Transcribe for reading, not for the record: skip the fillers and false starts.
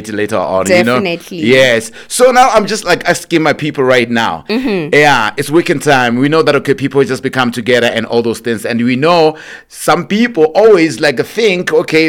it later on. Definitely. Yes. So now I'm just like asking my people right now. Yeah, it's weekend time. We know that, okay, people just become together and all those things. And we know some people always like think, okay,